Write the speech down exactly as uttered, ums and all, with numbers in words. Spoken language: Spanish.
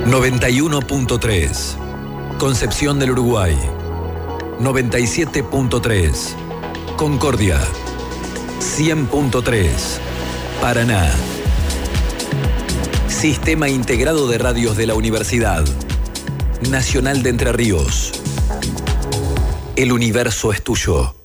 noventa y uno punto tres. Concepción del Uruguay. noventa y siete punto tres. Concordia. cien punto tres. Paraná. Sistema Integrado de Radios de la Universidad Nacional de Entre Ríos. El universo es tuyo.